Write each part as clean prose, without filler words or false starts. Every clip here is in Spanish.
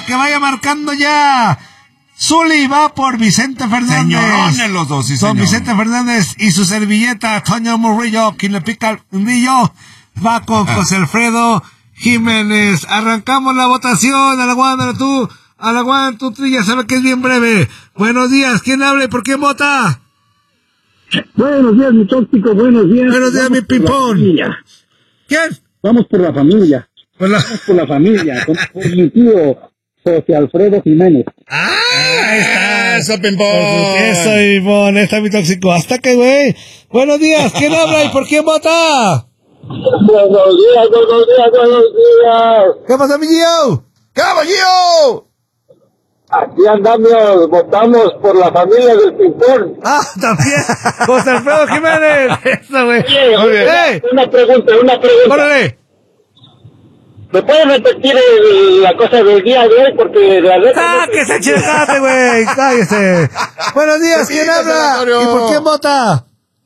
que vaya marcando ya. Zuli va por Vicente Fernández. Señorones los dos, sí, señor. Don Vicente Fernández y su servilleta, Toño Murillo, quien le pica el fundillo, va con José Alfredo Jiménez. Arrancamos la votación. A la guana tú ya sabes que es bien breve. Buenos días, ¿quién habla y por quién vota? Buenos días, mi tóxico, buenos días. Buenos días, mi pipón. ¿Quién? Vamos por la familia. Hola. Vamos por la familia, por mi tío José Alfredo Jiménez. Ahí está. Eso, pimpón. Eso, pipón, está mi tóxico. Hasta que, güey. Buenos días, ¿quién habla y por quién vota? Buenos días. ¿Qué pasa, mi tío? ¡Caballero! Aquí andamos, votamos por la familia del ping-pong. Ah, también. José Alfredo Jiménez. Eso, güey. Oye, una pregunta. ¡Órale! ¿Me puedes repetir la cosa del día de hoy? Porque la letra... ¡Sáquese, chilcate, güey! ¡Cállese! Buenos días, ¿quién habla? ¿Y por quién vota?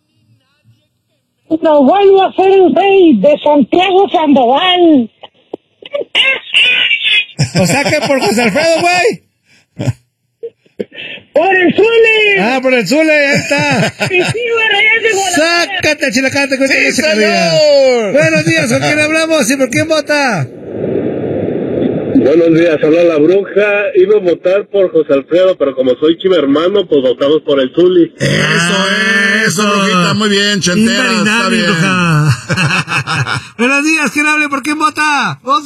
No vuelvo a ser el rey de Santiago Sandoval. O sea que por José Alfredo, güey. ¡Por el Zuli! Ah, por el Zule, ahí está. ¡Mi tío Reyes de Guadalajara! ¡Sácate, chilacate! ¡Sí, señor! Buenos días, ¿con quién hablamos y por quién vota? Buenos días, habla la bruja. Iba a votar por José Alfredo, pero como soy chivo hermano, pues votamos por el Zuli. Eso, brujita, muy bien, chentera, está bien. Buenos días, ¿quién habla y por quién vota? ¡Dos!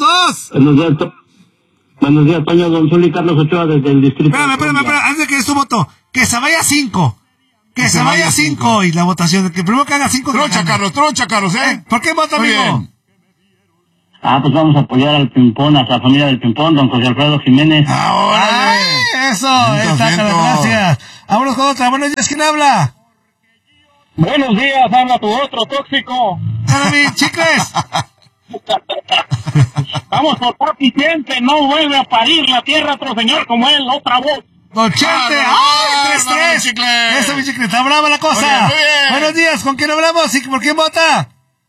Buenos días, Toño, don Zuli, Carlos Ochoa, desde el distrito. Espérame, antes de que es tu voto, que se vaya 5. Que se vaya 5 y la votación, que primero que haga 5. Troncha, Carlos, ¿eh? ¿Por qué vota, Muy amigo? bien. Pues vamos a apoyar al ping-pong, a la familia del ping-pong, don José Alfredo Jiménez. ¡Órale! Eso, está, Carlos, gracias. Vámonos con otra. Buenos días, ¿quién habla? Buenos días, habla tu otro tóxico. Hola, mi chicles. Vamos por Papi Chente, no vuelve a parir la tierra otro señor como él, otra voz. Don Chente. ¡Ay, 3-3! Chicle. Eso, mi chicle, está brava la cosa. Muy bien. Buenos días, ¿con quién hablamos y por quién vota?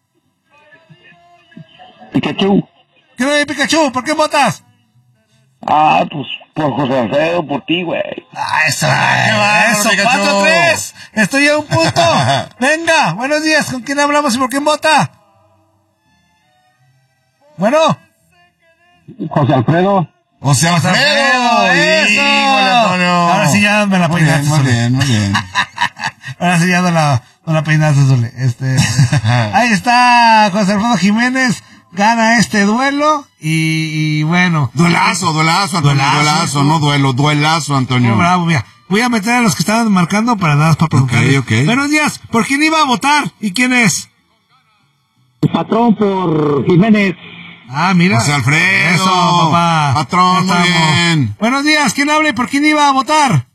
Pikachu. ¿Qué no hay, Pikachu? ¿Por qué votas? Pues por José Alfredo, por ti, güey. Eso, bárbaro, eso, Pikachu. 4-3. Estoy a un punto. Venga, buenos días, ¿con quién hablamos y por quién vota? Bueno. José Alfredo. José Alfredo. Eso. Híjole, Antonio. Ahora sí ya me la peinaste. Muy bien. Ahora sí ya no la peinaste, Zule. Ahí está José Alfredo Jiménez. Gana este duelo y bueno. Duelazo, Antonio, duelazo, no duelo, duelazo, Antonio. Muy bravo, mira. Voy a meter a los que estaban marcando para nada más para preguntar. Ok. Buenos días, ¿por quién iba a votar? ¿Y quién es? Patrón por Jiménez. Ah, mira. José Alfredo. Eso, papá. Patrón, muy Estamos. bien. Buenos días, ¿quién habla y por quién iba a votar?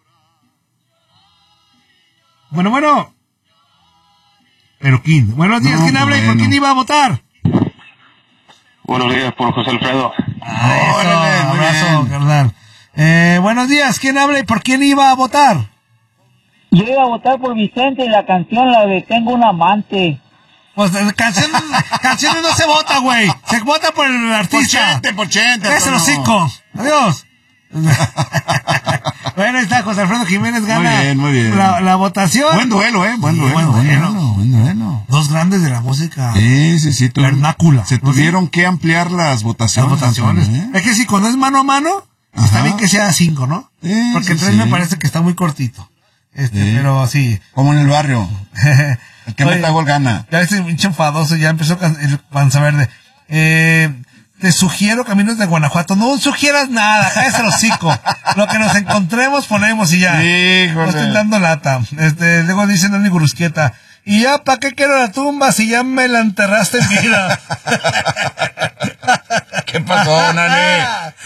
Bueno. Pero quién. Buenos días, ¿quién habla y por quién iba a votar? Buenos días por José Alfredo. Órale, muy abrazo, bien. carnal. Buenos días, ¿quién habla y por quién iba a votar? Yo iba a votar por Vicente y la canción, la de Tengo un amante. Pues canciones no se vota, güey. Se vota por el artista. Por Chente. Es el Antonio. hocico. Adiós. Bueno, ahí está José Alfredo Jiménez, gana Muy bien. la votación. Buen duelo, Buen duelo. Dos grandes de la música Sí. vernácula. Se tuvieron que ampliar las votaciones. Antonio, Es que sí, cuando es mano a mano, está bien que sea 5, ¿no? Sí, porque el sí, 3 me sí. parece que está muy cortito. Pero sí. Como en el barrio. El que meta gol gana. Ya ese pinche enfadoso ya empezó el panza verde. Te sugiero Caminos de Guanajuato. No sugieras nada, cállate el hocico. Lo que nos encontremos ponemos y ya. Híjole. No estoy dando lata. Luego dice Nani Gurusquieta. Y ya, ¿para qué quiero la tumba si ya me la enterraste en vida? ¿Qué pasó, Nani?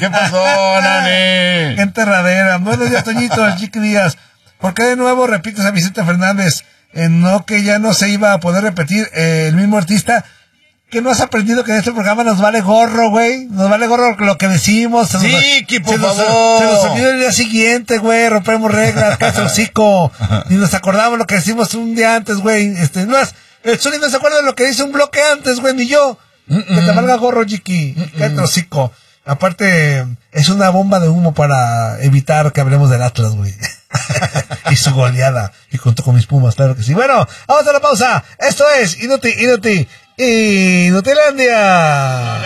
¡Qué enterradera! Buenos días, Toñito, el Chiqui Díaz. ¿Por qué de nuevo repites a Vicente Fernández? No, que ya no se iba a poder repetir el mismo artista. ¿Qué no has aprendido que en este programa nos vale gorro, güey? Nos vale gorro lo que decimos. Por favor. Se nos olvidó el día siguiente, güey. Rompemos reglas, cállate el hocico. Ni nos acordamos lo que decimos un día antes, güey. No es, el Zuli no se acuerda de lo que dice un bloque antes, güey, ni yo. Que te valga gorro, Chiqui. Cállate el hocico. Aparte, es una bomba de humo para evitar que hablemos del Atlas, güey. Y su goleada. Y contó con mis Pumas, claro que sí. Bueno, vamos a la pausa. Esto es Inutilandia.